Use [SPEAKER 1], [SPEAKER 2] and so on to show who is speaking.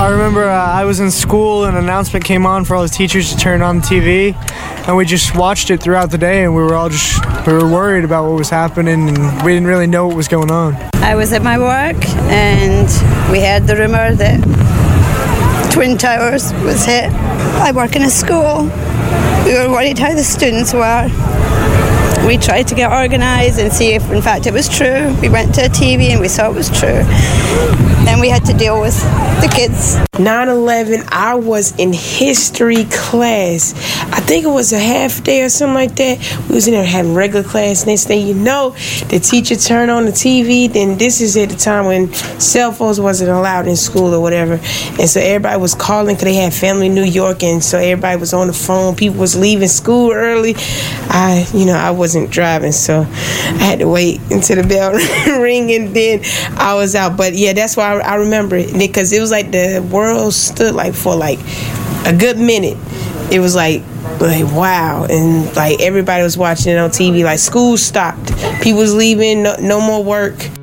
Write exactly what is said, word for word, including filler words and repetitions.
[SPEAKER 1] I remember uh, I was in school and an announcement came on for all the teachers to turn on the T V, and we just watched it throughout the day, and we were all just, we were worried about what was happening, and we didn't really know what was going on.
[SPEAKER 2] I was at my work, and we had the rumor that Twin Towers was hit. I work in a school. We were worried how the students were. We tried to get organised and see if in fact it was true. We went to a T V and we saw it was true. Then we had to deal with the kids.
[SPEAKER 3] nine eleven, I was in history class. I think it was a half day or something like that. We was in there having regular class. Next thing you know, the teacher turned on the T V. Then this is at the time when cell phones wasn't allowed in school or whatever. And so everybody was calling because they had family in New York. And so everybody was on the phone. People was leaving school early. I, you know, I wasn't driving, so I had to wait until the bell ring, and then I was out. But yeah, that's why I, I remember it, because it was like the world stood like for like a good minute. It was like like wow, and like everybody was watching it on T V. Like school stopped, people was leaving, no, no more work.